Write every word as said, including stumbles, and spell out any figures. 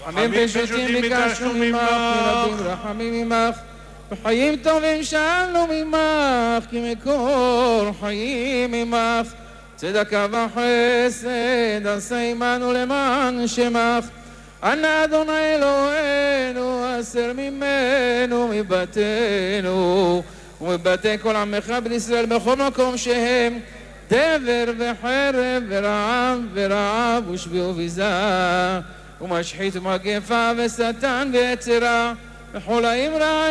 רחמים פשוטים ביקשנו ממך, כי רבים רחמים ממך, וחיים טובים שאלנו ממך, כי מקור חיים ממך. צדקה וחסד עשה עמנו למען שמך. אנא אדוני אלוהינו, הסר ממנו מבתינו ומבתי כל עמך בישראל בכל מקום שהם דבר וחרב ורעב ורעב ושבי וביזה ומשחית ומגפה ושטן ויצרה וכל האמרה